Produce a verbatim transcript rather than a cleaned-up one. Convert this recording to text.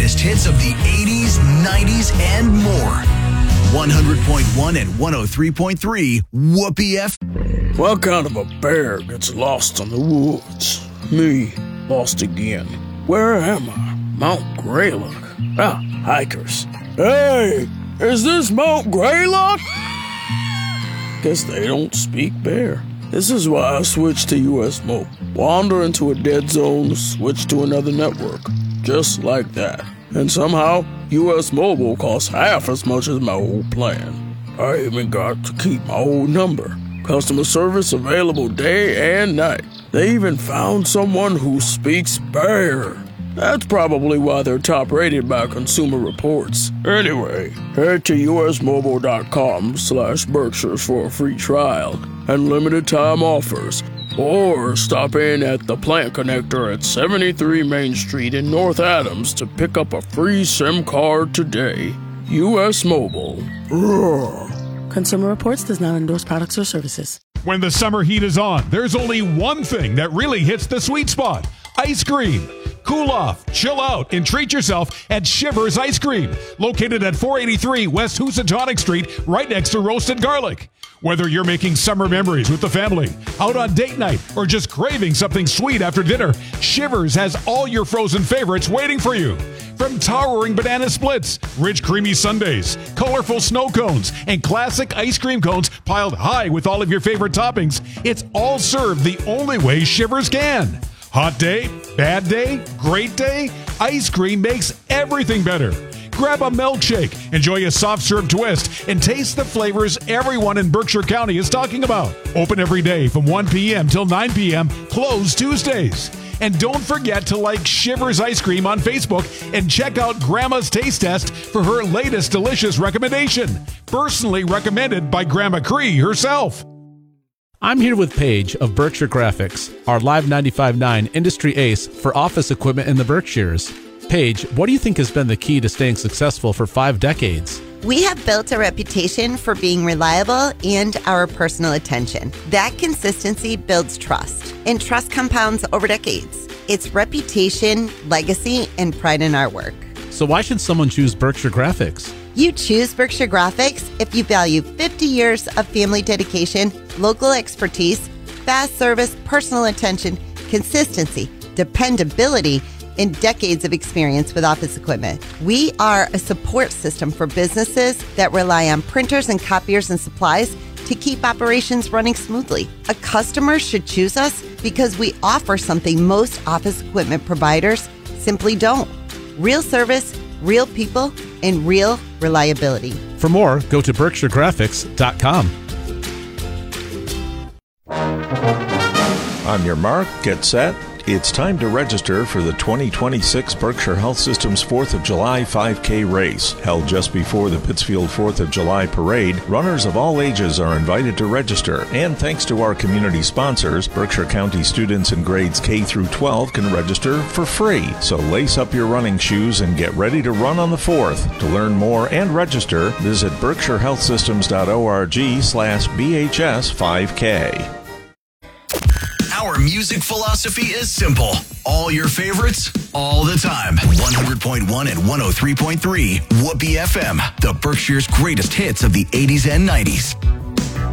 greatest hits of the eighties, nineties, and more. one hundred point one and one oh three point three Whoopee F M. What kind of a bear gets lost in the woods? Me, lost again. Where am I? Mount Greylock. Ah, hikers. Hey, is this Mount Greylock? Guess they don't speak bear. This is why I switched to U S Mobile. Wander into a dead zone, switch to another network. Just like that. And somehow, U S Mobile costs half as much as my old plan. I even got to keep my old number. Customer service available day and night. They even found someone who speaks bear. That's probably why they're top rated by Consumer Reports. Anyway, head to usmobile.com slash Berkshires for a free trial and limited time offers. Or stop in at the Plant Connector at seventy-three Main Street in North Adams to pick up a free SIM card today. U S Mobile. Roar. Consumer Reports does not endorse products or services. When the summer heat is on, there's only one thing that really hits the sweet spot. Ice cream. Cool off, chill out, and treat yourself at Shivers Ice Cream, located at four eighty-three West Housatonic Street, right next to Roasted Garlic. Whether you're making summer memories with the family, out on date night, or just craving something sweet after dinner, Shivers has all your frozen favorites waiting for you. From towering banana splits, rich creamy sundaes, colorful snow cones, and classic ice cream cones piled high with all of your favorite toppings, it's all served the only way Shivers can. Hot day, bad day, great day, ice cream makes everything better. Grab a milkshake, enjoy a soft serve twist, and taste the flavors everyone in Berkshire County is talking about. Open every day from one p.m. till nine p.m., closed Tuesdays. And don't forget to like Shivers Ice Cream on Facebook and check out Grandma's Taste Test for her latest delicious recommendation. Personally recommended by Grandma Cree herself. I'm here with Paige of Berkshire Graphics, our Live ninety-five point nine industry ace for office equipment in the Berkshires. Paige, what do you think has been the key to staying successful for five decades? We have built a reputation for being reliable and our personal attention. That consistency builds trust, and trust compounds over decades. It's reputation, legacy, and pride in our work. So why should someone choose Berkshire Graphics? You choose Berkshire Graphics if you value fifty years of family dedication, local expertise, fast service, personal attention, consistency, dependability, and decades of experience with office equipment. We are a support system for businesses that rely on printers and copiers and supplies to keep operations running smoothly. A customer should choose us because we offer something most office equipment providers simply don't. Real service, real people, and real reliability. For more, go to berkshire graphics dot com. On your mark, get set. It's time to register for the twenty twenty-six Berkshire Health System's fourth of July five K race. Held just before the Pittsfield fourth of July parade, runners of all ages are invited to register. And thanks to our community sponsors, Berkshire County students in grades K through twelve can register for free. So lace up your running shoes and get ready to run on the fourth. To learn more and register, visit berkshire health systems dot org slash B H S five K. Our music philosophy is simple. All your favorites, all the time. one hundred point one and one oh three point three Whoopee F M, the Berkshire's greatest hits of the eighties and nineties.